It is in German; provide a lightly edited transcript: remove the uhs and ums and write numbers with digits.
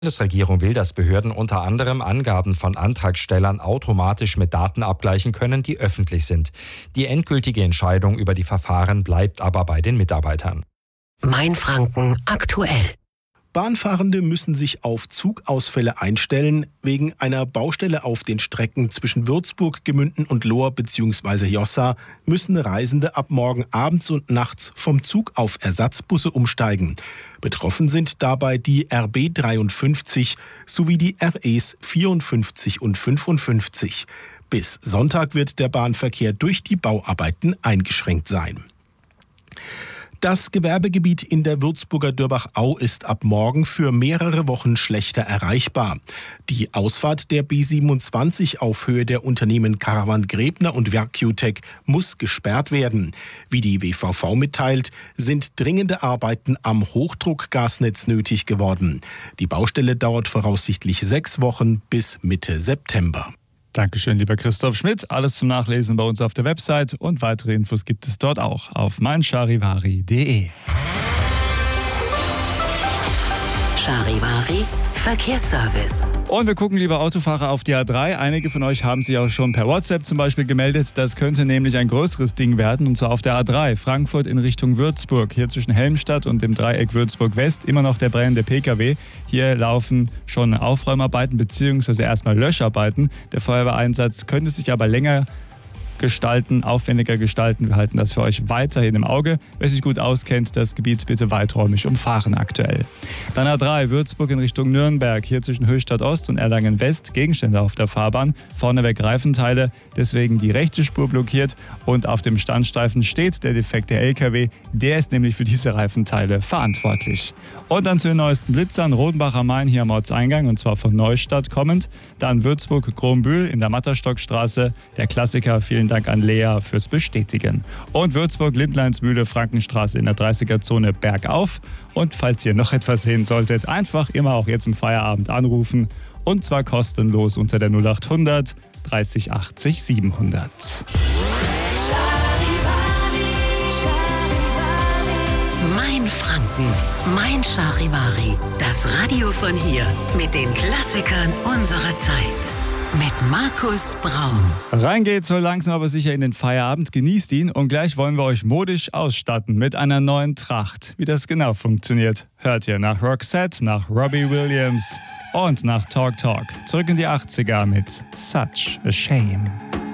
Die Bundesregierung will, dass Behörden unter anderem Angaben von Antragstellern automatisch mit Daten abgleichen können, die öffentlich sind. Die endgültige Entscheidung über die Verfahren bleibt aber bei den Mitarbeitern. Mainfranken aktuell. Bahnfahrende müssen sich auf Zugausfälle einstellen. Wegen einer Baustelle auf den Strecken zwischen Würzburg, Gemünden und Lohr bzw. Jossa müssen Reisende ab morgen abends und nachts vom Zug auf Ersatzbusse umsteigen. Betroffen sind dabei die RB 53 sowie die REs 54 und 55. Bis Sonntag wird der Bahnverkehr durch die Bauarbeiten eingeschränkt sein. Das Gewerbegebiet in der Würzburger Dörbach-Au ist ab morgen für mehrere Wochen schlechter erreichbar. Die Ausfahrt der B27 auf Höhe der Unternehmen Caravan Grebner und Vercutech muss gesperrt werden. Wie die WVV mitteilt, sind dringende Arbeiten am Hochdruckgasnetz nötig geworden. Die Baustelle dauert voraussichtlich 6 Wochen bis Mitte September. Dankeschön, lieber Christoph Schmidt. Alles zum Nachlesen bei uns auf der Website und weitere Infos gibt es dort auch auf meincharivari.de. Charivari Verkehrsservice. Und wir gucken, liebe Autofahrer, auf die A3. Einige von euch haben sich auch schon per WhatsApp zum Beispiel gemeldet. Das könnte nämlich ein größeres Ding werden, und zwar auf der A3 Frankfurt in Richtung Würzburg. Hier zwischen Helmstadt und dem Dreieck Würzburg-West immer noch der brennende PKW. Hier laufen schon Aufräumarbeiten bzw. erstmal Löscharbeiten. Der Feuerwehreinsatz könnte sich aber länger aufwendiger gestalten. Wir halten das für euch weiterhin im Auge. Wer sich gut auskennt, das Gebiet bitte weiträumig umfahren aktuell. Dann A3 Würzburg in Richtung Nürnberg. Hier zwischen Höchstadt Ost und Erlangen West Gegenstände auf der Fahrbahn. Vorneweg Reifenteile, deswegen die rechte Spur blockiert. Und auf dem Standstreifen steht der defekte LKW. Der ist nämlich für diese Reifenteile verantwortlich. Und dann zu den neuesten Blitzern. Rodenbach am Main hier am Ortseingang, und zwar von Neustadt kommend. Dann Würzburg-Grombühl in der Matterstockstraße. Der Klassiker, vielen Dank an Lea fürs Bestätigen. Und Würzburg-Lindleinsmühle, Frankenstraße in der 30er-Zone bergauf. Und falls ihr noch etwas sehen solltet, einfach immer auch jetzt im Feierabend anrufen. Und zwar kostenlos unter der 0800 30 80 700. Mainfranken, Mein Charivari. Das Radio von hier mit den Klassikern unserer Zeit. Mit Markus Braun. Rein geht's so langsam aber sicher in den Feierabend. Genießt ihn und gleich wollen wir euch modisch ausstatten mit einer neuen Tracht. Wie das genau funktioniert, hört ihr nach Roxette, nach Robbie Williams und nach Talk Talk. Zurück in die 80er mit Such a Shame.